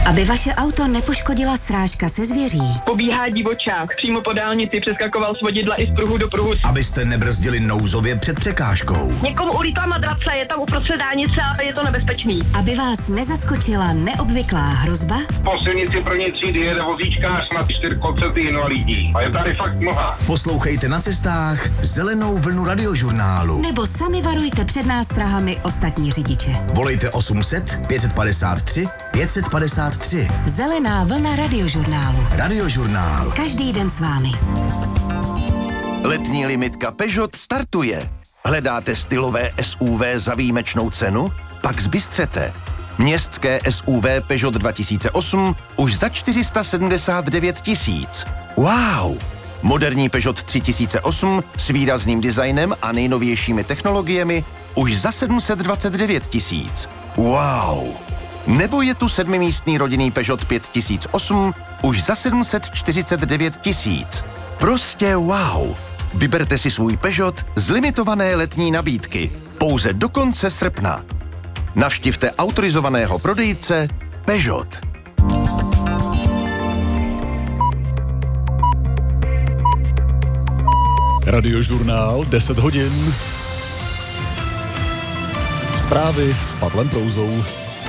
Aby vaše auto nepoškodila srážka se zvěří. Pobíhá divočák, přímo po dálnici přeskakoval z vodidla i z pruhu do pruhu. Abyste nebrzdili nouzově před překážkou. Někomu ulítla madrace, je tam uprostřed dálnice a je to nebezpečný. Aby vás nezaskočila neobvyklá hrozba. Po silnici první třídy jede vozíčkář na 4 invalidní. A je tady fakt mnoha. Poslouchejte na cestách Zelenou vlnu radiožurnálu. Nebo sami varujte před nástrahami ostatní řidiče. Volejte 800 553 553. Zelená vlna radiožurnálu. Radiožurnál. Každý den s vámi. Letní limitka Peugeot startuje. Hledáte stylové SUV za výjimečnou cenu? Pak zbystřete. Městské SUV Peugeot 2008 už za 479 000. Wow! Moderní Peugeot 3008 s výrazným designem a nejnovějšími technologiemi už za 729 000. Wow! Nebo je tu 7místný rodinný Peugeot 5008 už za 749 000. Prostě wow! Vyberte si svůj Peugeot z limitované letní nabídky. Pouze do konce srpna. Navštivte autorizovaného prodejce Peugeot. Radiožurnál 10 hodin. Zprávy s Pavlem Prouzou.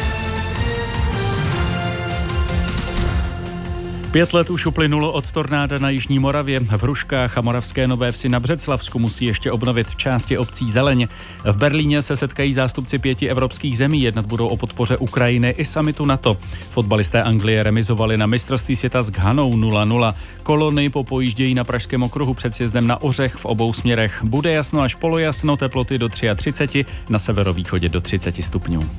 5 let už uplynulo od tornáda na Jižní Moravě. V Hruškách a Moravské Nové Vsi na Břeclavsku musí ještě obnovit v části obcí zeleň. V Berlíně se setkají zástupci 5 evropských zemí, jednat budou o podpoře Ukrajiny i summitu NATO. Fotbalisté Anglie remizovali na mistrovství světa s Ghanou 0-0. Kolony popojíždějí na Pražském okruhu před sjezdem na Ořech v obou směrech. Bude jasno až polojasno, teploty do 33, na severovýchodě do 30 stupňů.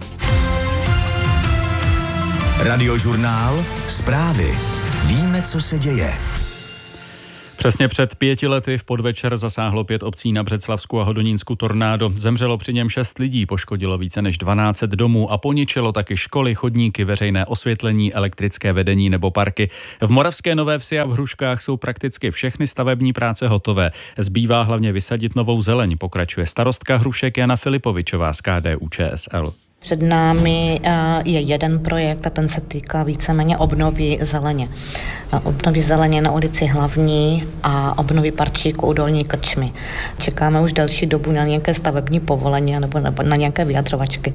Radiožurnál. Zprávy. Víme, co se děje. Přesně před 5 lety v podvečer zasáhlo 5 obcí na Břeclavsku a Hodonínsku tornádo. Zemřelo při něm 6 lidí, poškodilo více než 12 domů a poničilo taky školy, chodníky, veřejné osvětlení, elektrické vedení nebo parky. V Moravské Nové Vsi a v Hruškách jsou prakticky všechny stavební práce hotové. Zbývá hlavně vysadit novou zeleň, pokračuje starostka Hrušek Jana Filipovičová z KDU-ČSL. Před námi je jeden projekt a ten se týká víceméně obnovy zeleně. Obnovy zeleně na ulici Hlavní a obnovy parčíku u Dolní Krčmy. Čekáme už delší dobu na nějaké stavební povolení nebo na nějaké vyjadřovačky.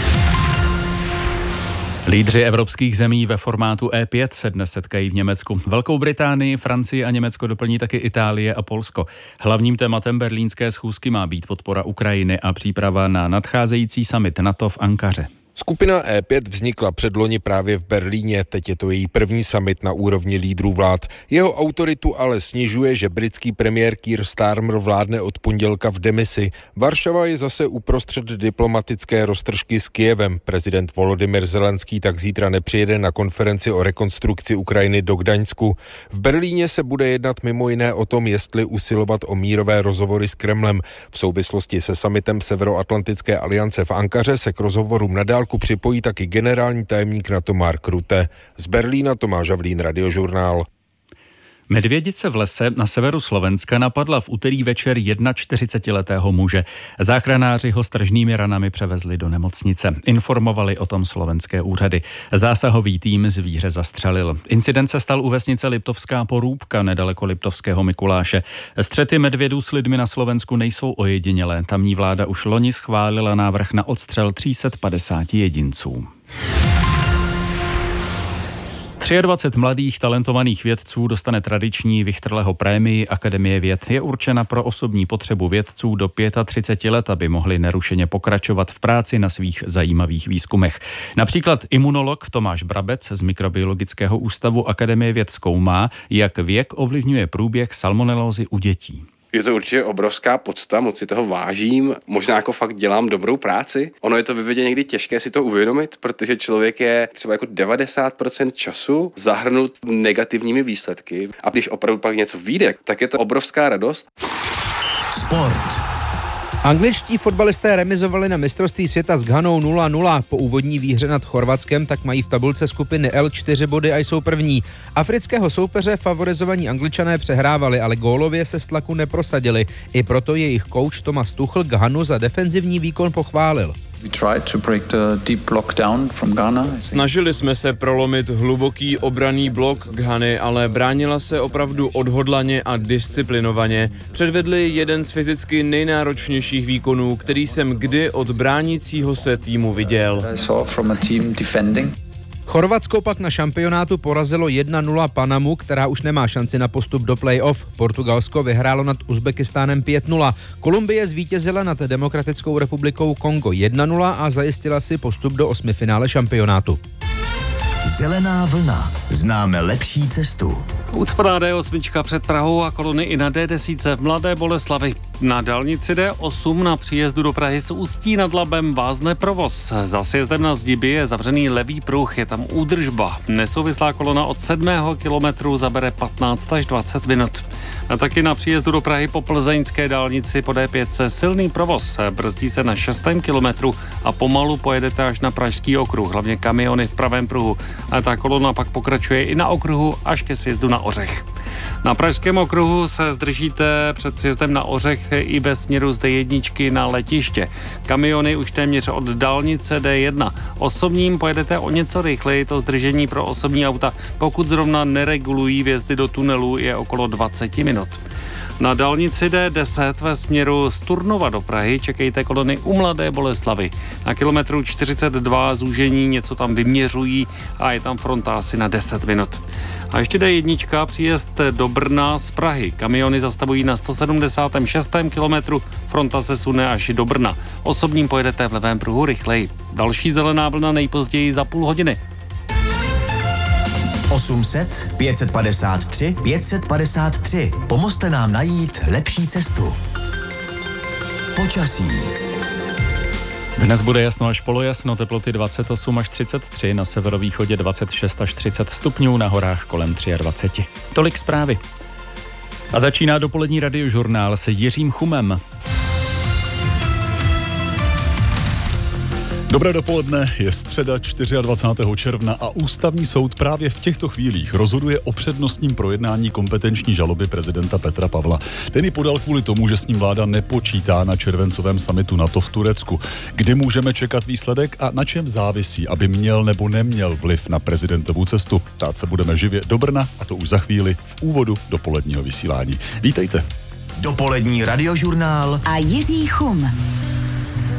Lídři evropských zemí ve formátu E5 se dnes setkají v Německu. Velkou Británii, Francii a Německo doplní taky Itálie a Polsko. Hlavním tématem berlínské schůzky má být podpora Ukrajiny a příprava na nadcházející summit NATO v Ankaře. Skupina E5 vznikla předloni právě v Berlíně, teď je to její první summit na úrovni lídrů vlád. Jeho autoritu ale snižuje, že britský premiér Keir Starmer vládne od pondělka v demisi. Varšava je zase uprostřed diplomatické roztržky s Kyjevem. Prezident Volodymyr Zelenský tak zítra nepřijede na konferenci o rekonstrukci Ukrajiny do Gdaňsku. V Berlíně se bude jednat mimo jiné o tom, jestli usilovat o mírové rozhovory s Kremlem. V souvislosti se summitem Severoatlantické aliance v Ankaře se k rozhovorům nadál připojí taky generální tajemník NATO Mark Rutte. Z Berlína Tomáš Havlín, Radiožurnál. Medvědice v lese na severu Slovenska napadla v úterý večer 41letého muže. Záchranáři ho s tržnými ranami převezli do nemocnice. Informovali o tom slovenské úřady. Zásahový tým zvíře zastřelil. Incident se stal u vesnice Liptovská Porůbka nedaleko Liptovského Mikuláše. Střety medvědů s lidmi na Slovensku nejsou ojedinělé. Tamní vláda už loni schválila návrh na odstřel 350 jedinců. 23 mladých talentovaných vědců dostane tradiční Vichterleho prémii Akademie věd. Je určena pro osobní potřebu vědců do 35 let, aby mohli nerušeně pokračovat v práci na svých zajímavých výzkumech. Například imunolog Tomáš Brabec z Mikrobiologického ústavu Akademie věd zkoumá, jak věk ovlivňuje průběh salmonelózy u dětí. Je to určitě obrovská podsta, moc si toho vážím, možná jako fakt dělám dobrou práci. Ono je to ve vědě někdy těžké si to uvědomit, protože člověk je třeba jako 90% času zahrnut negativními výsledky a když opravdu pak něco vyjde, tak je to obrovská radost. Sport. Angličtí fotbalisté remizovali na mistrovství světa s Ghanou 0-0. Po úvodní výhře nad Chorvatskem tak mají v tabulce skupiny L 4 body a jsou první. Afrického soupeře favorizovaní Angličané přehrávali, ale gólově se z tlaku neprosadili. I proto jejich kouč Thomas Tuchel Ghanu za defenzivní výkon pochválil. Snažili jsme se prolomit hluboký obranný blok Ghany, ale bránila se opravdu odhodlaně a disciplinovaně. Předvedli jeden z fyzicky nejnáročnějších výkonů, který jsem kdy od bránícího se týmu viděl. Chorvatsko pak na šampionátu porazilo 1-0 Panamu, která už nemá šanci na postup do play-off. Portugalsko vyhrálo nad Uzbekistánem 5-0. Kolumbie zvítězila nad Demokratickou republikou Kongo 1-0 a zajistila si postup do osmifinále šampionátu. Zelená vlna. Známe lepší cestu. Ucpaná D8 před Prahou a kolony i na D10 v Mladé Boleslavi. Na dálnici D8 na příjezdu do Prahy z Ústí nad Labem vázne provoz. Za sjezdem na Zdiby je zavřený levý pruh, je tam údržba. Nesouvislá kolona od 7. kilometru zabere 15 až 20 minut. A taky na příjezdu do Prahy po plzeňské dálnici po D5 silný provoz. Brzdí se na 6. kilometru a pomalu pojedete až na Pražský okruh, hlavně kamiony v pravém pruhu. A ta kolona pak pokračuje i na okruhu až ke sjezdu na Ořech. Na Pražském okruhu se zdržíte před sjezdem na Ořech i ve směru z D1 na letiště. Kamiony už téměř od dálnice D1. Osobním pojedete o něco rychleji, to zdržení pro osobní auta, pokud zrovna neregulují vjezdy do tunelu, je okolo 20 minut. Na dálnici D10 ve směru z Turnova do Prahy čekejte kolony u Mladé Boleslavy. Na kilometru 42 zúžení něco tam vyměřují a je tam fronta asi na 10 minut. A ještě D1 příjezd do Brna z Prahy. Kamiony zastavují na 176. kilometru, fronta se sune až do Brna. Osobním pojedete v levém pruhu rychleji. Další zelená vlna nejpozději za půl hodiny. 800 553 553. Pomozte nám najít lepší cestu. Počasí. Dnes bude jasno až polojasno, teploty 28 až 33, na severovýchodě 26 až 30 stupňů, na horách kolem 23. Tolik zprávy. A začíná dopolední radiožurnál se Jiřím Chumem. Dobré dopoledne, je středa 24. června a Ústavní soud právě v těchto chvílích rozhoduje o přednostním projednání kompetenční žaloby prezidenta Petra Pavla. Ten ji podal kvůli tomu, že s ním vláda nepočítá na červencovém summitu NATO v Turecku. Kdy můžeme čekat výsledek a na čem závisí, aby měl nebo neměl vliv na prezidentovu cestu? Ptát se budeme živě do Brna, a to už za chvíli v úvodu dopoledního vysílání. Vítejte. Dopolední radiožurnál a Jiří Chum.